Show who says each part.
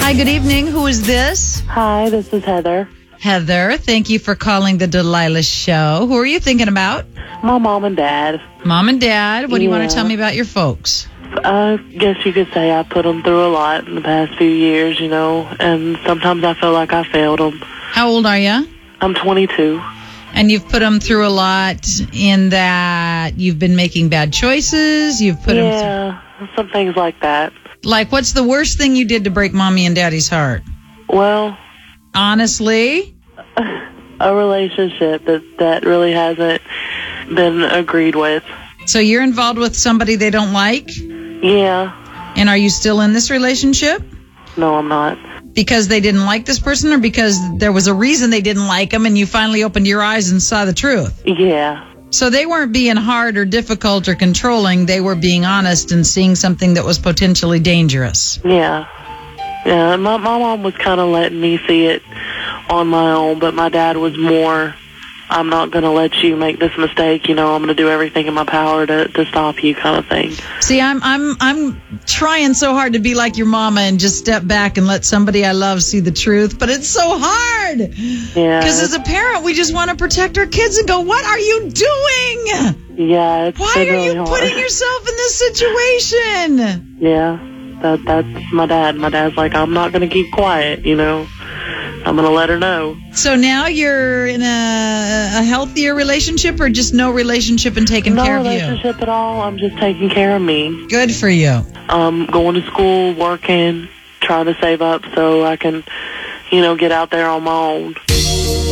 Speaker 1: Hi, good evening. Who is this?
Speaker 2: Hi, this is Heather.
Speaker 1: Heather, thank you for calling the Delilah Show. Who are you thinking about?
Speaker 2: My mom and dad.
Speaker 1: Mom and Dad. What do you want to
Speaker 2: Yeah.
Speaker 1: tell me about your folks?
Speaker 2: I guess you could say I put them through a lot in the past few years, and sometimes I feel like I failed them.
Speaker 1: How old are you?
Speaker 2: I'm 22.
Speaker 1: And you've put them through a lot in that you've been making bad choices. You've put them
Speaker 2: Yeah, some things like that.
Speaker 1: through. Like, what's the worst thing you did to break Mommy and Daddy's heart?
Speaker 2: Well,
Speaker 1: Honestly?
Speaker 2: a relationship that really hasn't been agreed with.
Speaker 1: So you're involved with somebody they don't like?
Speaker 2: Yeah.
Speaker 1: And are you still in this relationship?
Speaker 2: No, I'm not.
Speaker 1: Because they didn't like this person, or because there was a reason they didn't like them and you finally opened your eyes and saw the truth?
Speaker 2: Yeah.
Speaker 1: So they weren't being hard or difficult or controlling. They were being honest and seeing something that was potentially dangerous.
Speaker 2: Yeah. Yeah, my mom was kind of letting me see it on my own, but my dad was more, I'm not going to let you make this mistake, I'm going to do everything in my power to stop you kind of thing.
Speaker 1: See, I'm trying so hard to be like your mama and just step back and let somebody I love see the truth, but it's so hard.
Speaker 2: Yeah.
Speaker 1: Because as a parent, we just want to protect our kids and go, what are you doing?
Speaker 2: Yeah, it's
Speaker 1: Why
Speaker 2: been
Speaker 1: are
Speaker 2: really
Speaker 1: you
Speaker 2: hard.
Speaker 1: putting yourself in this situation?
Speaker 2: Yeah, that's my dad. My dad's like, I'm not going to keep quiet, I'm going to let her know.
Speaker 1: So now you're in a healthier relationship, or just no relationship and taking
Speaker 2: No
Speaker 1: care of you?
Speaker 2: relationship at all. I'm just taking care of me.
Speaker 1: Good for you.
Speaker 2: Going to school, working, trying to save up so I can, get out there on my own.